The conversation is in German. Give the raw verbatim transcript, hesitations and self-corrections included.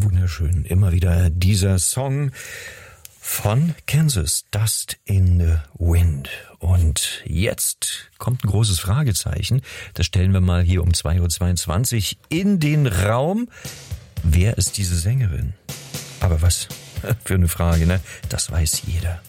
wunderschön. Immer wieder dieser Song von Kansas, Dust in the Wind. Und jetzt kommt ein großes Fragezeichen. Das stellen wir mal hier um zwei Uhr zweiundzwanzig in den Raum. Wer ist diese Sängerin? Aber was für eine Frage, ne? Das weiß jeder.